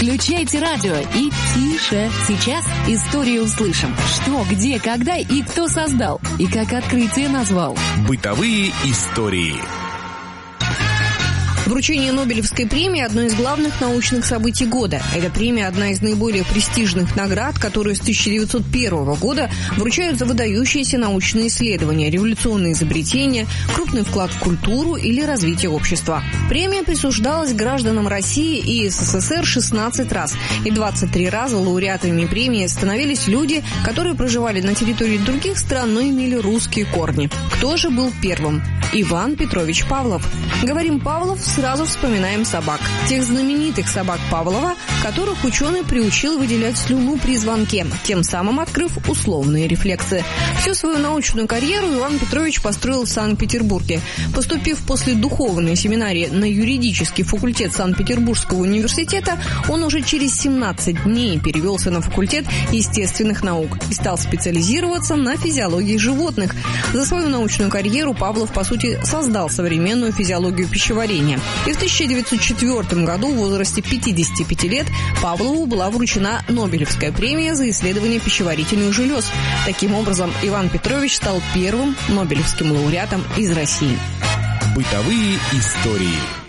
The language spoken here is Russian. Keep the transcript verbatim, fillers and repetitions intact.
Включайте радио и тише. Сейчас историю услышим. Что, где, когда и кто создал. И как открытие назвал. Бытовые истории. Вручение Нобелевской премии – одно из главных научных событий года. Эта премия – одна из наиболее престижных наград, которую с тысяча девятьсот первого года вручают за выдающиеся научные исследования, революционные изобретения, крупный вклад в культуру или развитие общества. Премия присуждалась гражданам России и СССР шестнадцать раз, и двадцать три раза лауреатами премии становились люди, которые проживали на территории других стран, но имели русские корни. Кто же был первым? Иван Петрович Павлов. Говорим «Павлов», сразу вспоминаем собак. Тех знаменитых собак Павлова, которых ученый приучил выделять слюну при звонке, тем самым открыв условные рефлексы. Всю свою научную карьеру Иван Петрович построил в Санкт-Петербурге. Поступив после духовной семинарии на юридический факультет Санкт-Петербургского университета, он уже через семнадцать дней перевелся на факультет естественных наук и стал специализироваться на физиологии животных. За свою научную карьеру Павлов, по сути, создал современную физиологию пищеварения. И в тысяча девятьсот четвёртом году в возрасте пятидесяти пяти лет Павлову была вручена Нобелевская премия за исследование пищеварительных желез. Таким образом, Иван Петрович стал первым Нобелевским лауреатом из России. Бытовые истории.